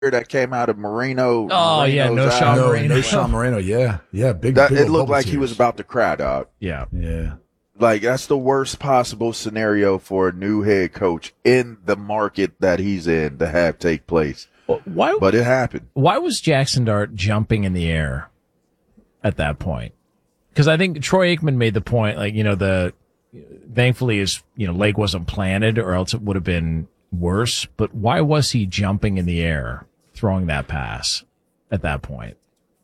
that came out of Marino. Oh, yeah, Marino's no eye. Sean No, Moreno. no Sean Moreno. Yeah. Big. That, big it old looked bubble like he was tears. about to cry, dog. Yeah. Yeah. Like, that's the worst possible scenario for a new head coach in the market that he's in to have take place. Why? But it happened. Why was Jackson Dart jumping in the air at that point? Because I think Troy Aikman made the point, like, thankfully his, leg wasn't planted or else it would have been worse. But why was he jumping in the air, throwing that pass at that point?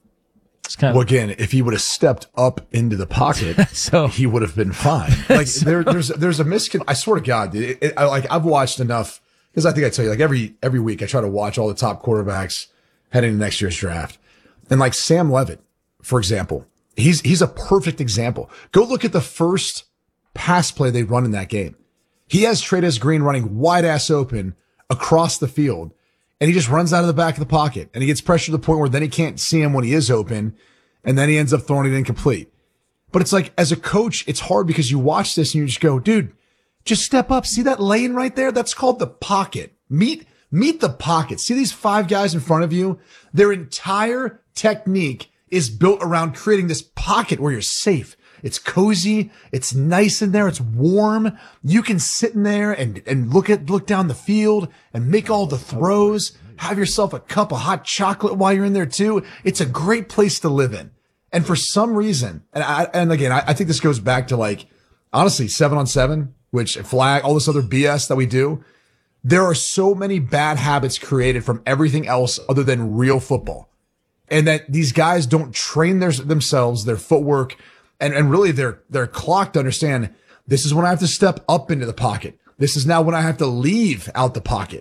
It's kind Well, again, if he would have stepped up into the pocket, he would have been fine. Like there's a I swear to God, dude, I've watched enough because I think I tell you, like every week I try to watch all the top quarterbacks heading into next year's draft, and like Sam Levitt, for example, he's a perfect example. Go look at the first pass play they run in that game. He has Trey'Dez Green running wide ass open across the field. And he just runs out of the back of the pocket and he gets pressure to the point where then he can't see him when he is open. And then he ends up throwing it incomplete. But it's like, as a coach, it's hard because you watch this and you just go, dude, just step up. See that lane right there? That's called the pocket. Meet the pocket. See these 5 guys in front of you? Their entire technique is built around creating this pocket where you're safe. It's cozy. It's nice in there. It's warm. You can sit in there and look down the field and make all the throws. Have yourself a cup of hot chocolate while you're in there too. It's a great place to live in. And for some reason, and again, I think this goes back to like, honestly, 7-on-7, which flag, all this other BS that we do. There are so many bad habits created from everything else other than real football. And that these guys don't train themselves, their footwork, and really they're clocked to understand this is when I have to step up into the pocket. This is now when I have to leave out the pocket.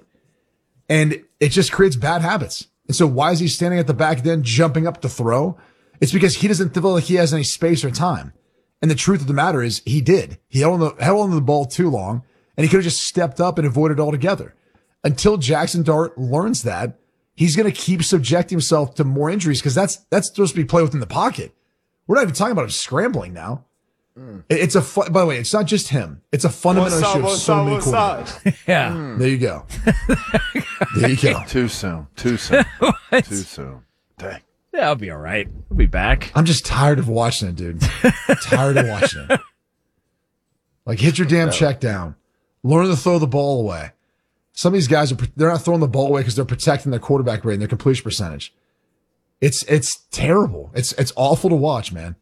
And it just creates bad habits. And so why is he standing at the back then jumping up to throw? It's because he doesn't feel like he has any space or time. And the truth of the matter is he did. He held on to the ball too long and he could have just stepped up and avoided it altogether. Until Jackson Dart learns that, he's going to keep subjecting himself to more injuries because that's supposed to be play within the pocket. We're not even talking about him scrambling now. It's by the way, it's not just him. It's a fundamental issue of so many quarterbacks. Yeah. There you go. There you go. Too soon. Too soon. Dang. Yeah, I'll be all right. I'll be back. I'm just tired of watching it, dude. Tired of watching it. Like, hit your damn check down. Learn to throw the ball away. Some of these guys they're not throwing the ball away because they're protecting their quarterback rate and their completion percentage. It's terrible. It's awful to watch, man.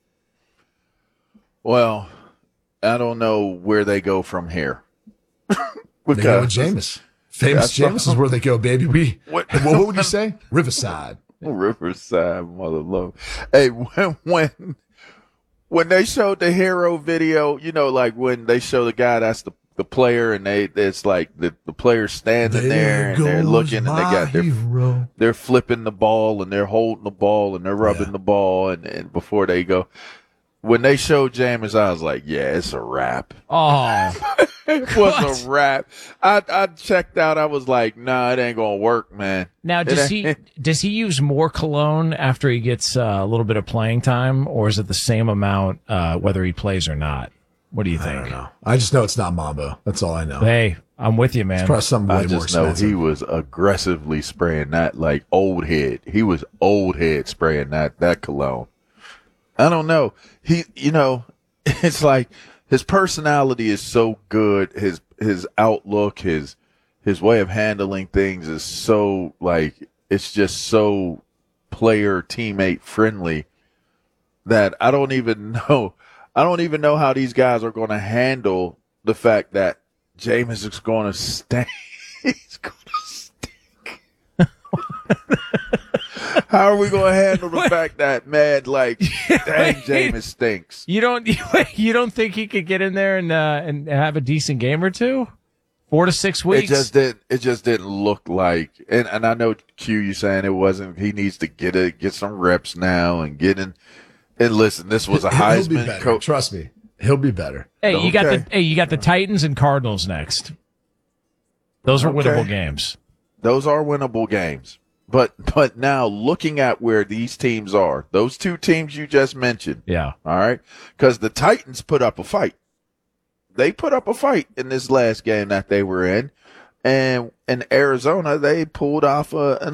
Well, I don't know where they go from here. They go with Jameis. Famous Jameis is where they go, baby. What would you say? Riverside. Riverside, mother love. Hey, when they showed the hero video, like when they show the guy that's the player and it's like the player standing there and they're looking and they got they're flipping the ball and they're holding the ball and they're rubbing the ball and before they go. When they showed Jameis, I was like, yeah, it's a wrap. Oh, it was a wrap. I checked out. I was like, nah, it ain't gonna work, man. Now, does he use more cologne after he gets a little bit of playing time, or is it the same amount whether he plays or not? What do you think? I don't know. I just know it's not Mambo. That's all I know. Hey, I'm with you, man. It's probably something way I more just know expensive. he was aggressively spraying that like old head. He was old head spraying that cologne. I don't know. It's like his personality is so good. His outlook, his way of handling things is so like, it's just so player teammate friendly that I don't even know how these guys are going to handle the fact that Jameis is going to stink. He's going to stink. How are we going to handle the fact that, man, like, dang, Jameis stinks? You don't think he could get in there and have a decent game or two? 4 to 6 weeks? It just didn't look like, and I know Q, you saying it wasn't, he needs to get some reps now and get in. And listen, this was a Heisman coach. Trust me, he'll be better. Hey, you got the Titans and Cardinals next. Those are winnable games. Those are winnable games. But now looking at where these teams are, those two teams you just mentioned. Yeah. All right. Because the Titans put up a fight. They put up a fight in this last game that they were in. And in Arizona, they pulled off an